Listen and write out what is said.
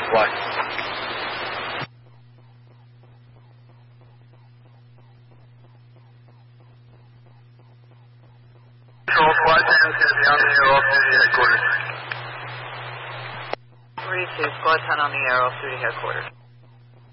flight. Control flight 10 is going to be on the air off duty headquarters. 42, Squad 10 on the air off duty headquarters.